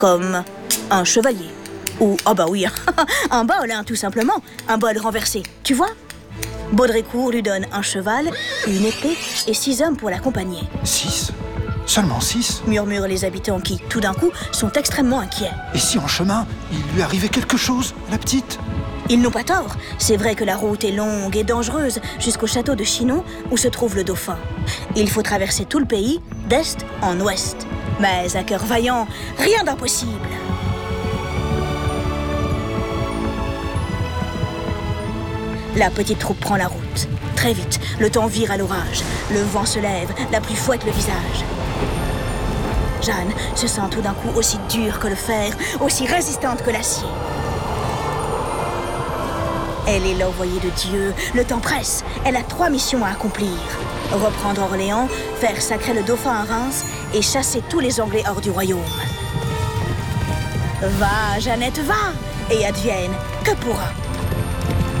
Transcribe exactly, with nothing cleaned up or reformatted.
comme un chevalier. Ou, oh bah oui, un bol, hein, tout simplement. Un bol renversé, tu vois? Baudricourt lui donne un cheval, une épée et six hommes pour l'accompagner. Six? Seulement six? Murmurent les habitants qui, tout d'un coup, sont extrêmement inquiets. Et si en chemin, il lui arrivait quelque chose, à la petite? Ils n'ont pas tort. C'est vrai que la route est longue et dangereuse jusqu'au château de Chinon où se trouve le dauphin. Il faut traverser tout le pays, d'est en ouest. Mais à cœur vaillant, rien d'impossible. La petite troupe prend la route. Très vite, le temps vire à l'orage. Le vent se lève, la pluie fouette le visage. Jeanne se sent tout d'un coup aussi dure que le fer, aussi résistante que l'acier. Elle est l'envoyée de Dieu, le temps presse, elle a trois missions à accomplir. Reprendre Orléans, faire sacrer le dauphin à Reims et chasser tous les Anglais hors du royaume. Va, Jeannette, va, et advienne que pourra.